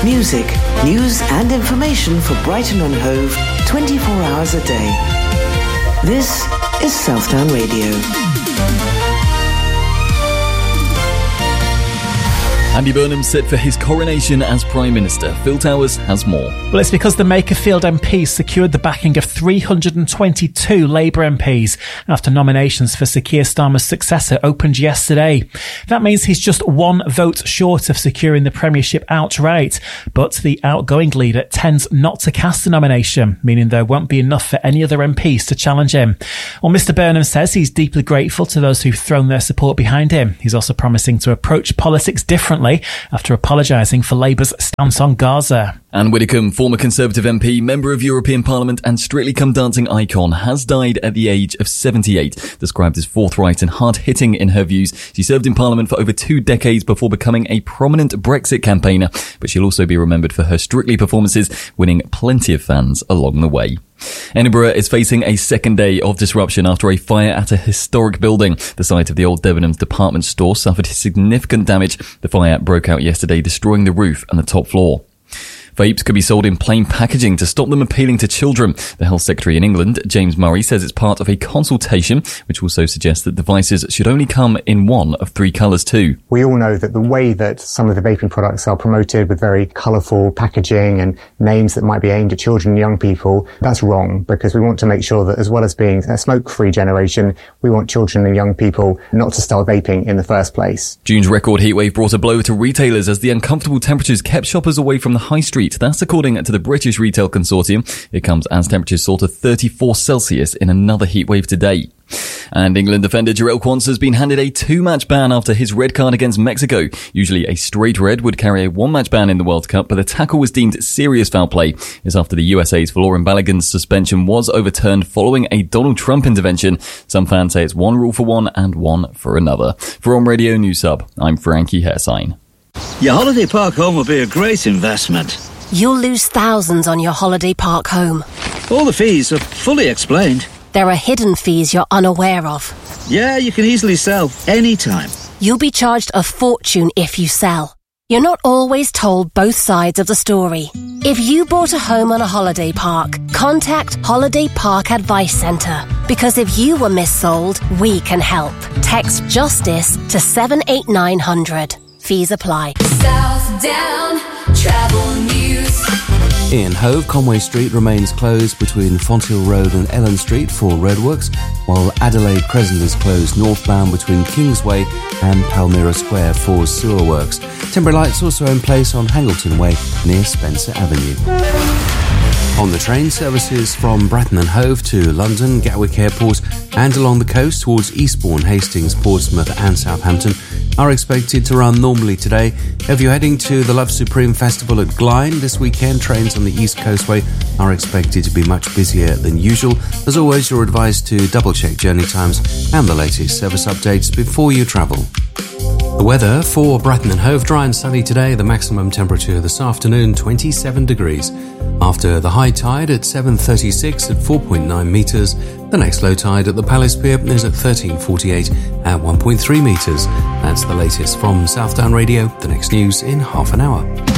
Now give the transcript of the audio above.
Music, news and information for Brighton and Hove 24 hours a day. This is Southdown Radio. Andy Burnham's set for his coronation as Prime Minister. Phil Towers has more. Well, it's because the Makerfield MPs secured the backing of 322 Labour MPs after nominations for Sir Keir Starmer's successor opened yesterday. That means he's just one vote short of securing the premiership outright, but the outgoing leader tends not to cast a nomination, meaning there won't be enough for any other MPs to challenge him. Well, Mr Burnham says he's deeply grateful to those who've thrown their support behind him. He's also promising to approach politics differently after apologising for Labour's stance on Gaza. Anne Widdecombe, former Conservative MP, Member of European Parliament and Strictly Come Dancing icon, has died at the age of 78. Described as forthright and hard-hitting in her views, she served in Parliament for over 2 decades before becoming a prominent Brexit campaigner, but she'll also be remembered for her Strictly performances, winning plenty of fans along the way. Edinburgh is facing a second day of disruption after a fire at a historic building. The site of the old Debenhams department store suffered significant damage. The fire broke out yesterday, destroying the roof and the top floor. Vapes could be sold in plain packaging to stop them appealing to children. The Health Secretary in England, James Murray, says it's part of a consultation, which also suggests that devices should only come in one of 3 colours too. We all know that the way that some of the vaping products are promoted with very colourful packaging and names that might be aimed at children and young people, that's wrong, because we want to make sure that as well as being a smoke-free generation, we want children and young people not to start vaping in the first place. June's record heatwave brought a blow to retailers as the uncomfortable temperatures kept shoppers away from the high street. That's according to the British Retail Consortium. It comes as temperatures soared to 34 Celsius in another heatwave today. And England defender Jarell Quansah has been handed a 2-match ban after his red card against Mexico. Usually a straight red would carry a 1-match ban in the World Cup, but the tackle was deemed serious foul play. It's after the USA's Folarin Balogun's suspension was overturned following a Donald Trump intervention. Some fans say it's one rule for one and one for another. For On Radio News Hub, I'm Frankie Hairsign. Your holiday park home will be a great investment. You'll lose thousands on your holiday park home. All the fees are fully explained. There are hidden fees you're unaware of. Yeah, you can easily sell anytime. You'll be charged a fortune if you sell. You're not always told both sides of the story. If you bought a home on a holiday park, contact Holiday Park Advice Centre. Because if you were missold, we can help. Text JUSTICE to 78900. Fees apply. Southdown Travel News. In Hove, Conway Street remains closed between Fonthill Road and Ellen Street for roadworks, while Adelaide Crescent is closed northbound between Kingsway and Palmyra Square for sewer works. Temporary lights also in place on Hangleton Way near Spencer Avenue. On the train, services from Bratton and Hove to London, Gatwick Airport and along the coast towards Eastbourne, Hastings, Portsmouth and Southampton are expected to run normally today. If you're heading to the Love Supreme Festival at Glyne this weekend, trains on the East Coastway are expected to be much busier than usual. As always, you're advised to double-check journey times and the latest service updates before you travel. The weather for Bratton and Hove: dry and sunny today. The maximum temperature this afternoon, 27 degrees. After the high tide at 7:36 at 4.9 metres, the next low tide at the Palace Pier is at 13:48 at 1.3 metres. That's the latest from Southdown Radio. The next news in half an hour.